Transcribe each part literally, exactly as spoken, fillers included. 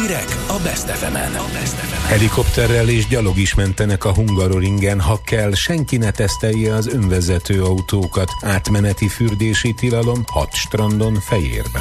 Hírek a Best ef emen. Helikopterrel és gyalog is mentenek a Hungaroringen, ha kell, senki ne tesztelje az önvezető autókat. Átmeneti fürdési tilalom hat strandon Fejérben.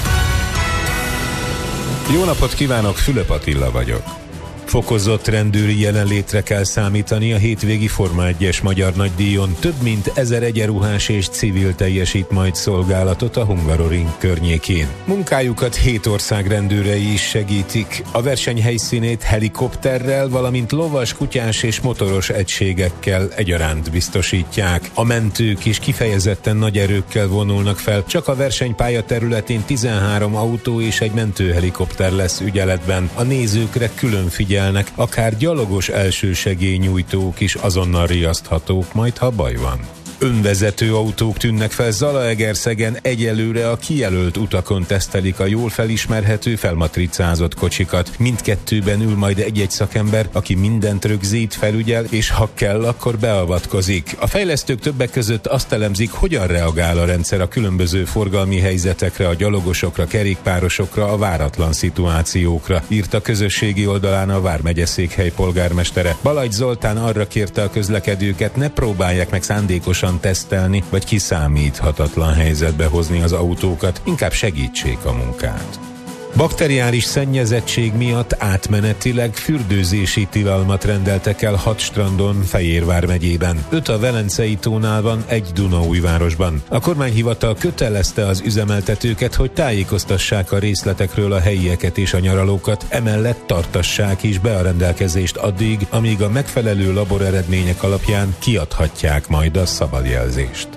Jó napot kívánok, Fülöp Attila vagyok. Fokozott rendőri jelenlétre kell számítani a hétvégi Forma egyes magyar nagydíjon. Több mint ezer egyenruhás és civil teljesít majd szolgálatot a Hungaroring környékén. Munkájukat hét ország rendőrei is segítik. A verseny helyszínét helikopterrel, valamint lovas, kutyás és motoros egységekkel egyaránt biztosítják. A mentők is kifejezetten nagy erőkkel vonulnak fel. Csak a versenypálya területén tizenhárom autó és egy mentőhelikopter lesz ügyeletben. A nézőkre külön figyel akár gyalogos elsősegélynyújtók is azonnal riaszthatók, majd ha baj van. Önvezető autók tűnnek fel Zalaegerszegen, egyelőre a kijelölt utakon tesztelik a jól felismerhető, felmatricázott kocsikat. Mindkettőben ül majd egy-egy szakember, aki mindent rögzít, felügyel, és ha kell, akkor beavatkozik. A fejlesztők többek között azt elemzik, hogyan reagál a rendszer a különböző forgalmi helyzetekre, a gyalogosokra, kerékpárosokra, a váratlan szituációkra, írt a közösségi oldalán a Vármegyeszékhely polgármestere. Balajt Zoltán arra kérte a közlekedőket, ne próbálják meg szándékosan tesztelni, vagy kiszámíthatatlan helyzetbe hozni az autókat, inkább segítsék a munkát. Bakteriális szennyezettség miatt átmenetileg fürdőzési tilalmat rendeltek el hat strandon Fejér megyében. Öt a Velencei tónál van, egy Dunaújvárosban. A kormányhivatal kötelezte az üzemeltetőket, hogy tájékoztassák a részletekről a helyieket és a nyaralókat, emellett tartassák is be a rendelkezést addig, amíg a megfelelő laboreredmények alapján kiadhatják majd a szabadjelzést.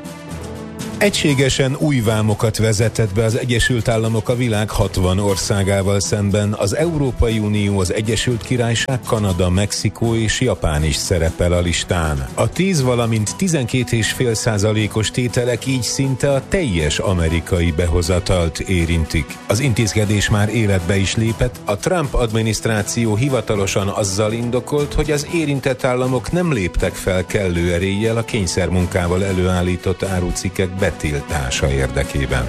Egységesen új vámokat vezetett be az Egyesült Államok a világ hatvan országával szemben. Az Európai Unió, az Egyesült Királyság, Kanada, Mexikó és Japán is szerepel a listán. A tíz, valamint tizenkét egész öt százalékos tételek így szinte a teljes amerikai behozatalt érintik. Az intézkedés már életbe is lépett, a Trump adminisztráció hivatalosan azzal indokolt, hogy az érintett államok nem léptek fel kellő eréllyel a kényszermunkával előállított árucikkek betiltása érdekében.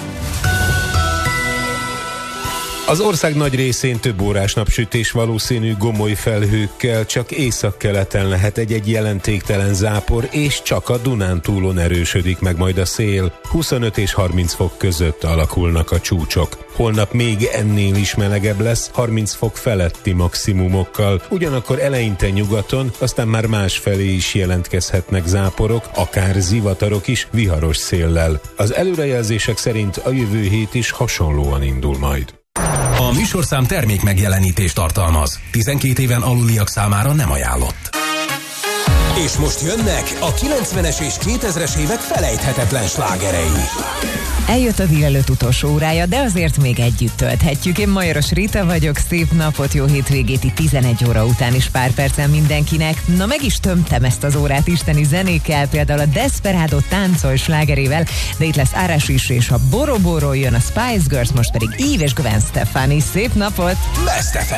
Az ország nagy részén több órás napsütés valószínű, gomoly felhőkkel, csak északkeleten lehet egy-egy jelentéktelen zápor, és csak a Dunántúlon erősödik meg majd a szél. huszonöt és harminc fok között alakulnak a csúcsok. Holnap még ennél is melegebb lesz, harminc fok feletti maximumokkal. Ugyanakkor eleinte nyugaton, aztán már másfelé is jelentkezhetnek záporok, akár zivatarok is, viharos széllel. Az előrejelzések szerint a jövő hét is hasonlóan indul majd. A műsorszám termék megjelenítést tartalmaz. tizenkét éven aluliak számára nem ajánlott. És most jönnek a kilencvenes és kétezres évek felejthetetlen slágerei. Eljött a délelőtt utolsó órája, de azért még együtt tölthetjük. Én Majoros Rita vagyok, szép napot, jó hétvégét itt tizenegy óra után is pár percen mindenkinek. Na, meg is tömtem ezt az órát isteni zenékkel, például a Desperado táncol slágerével, de itt lesz Árás is, és a Boro Boro, jön a Spice Girls, most pedig Eve és Gwen Stefani. Szép napot! Best ef em.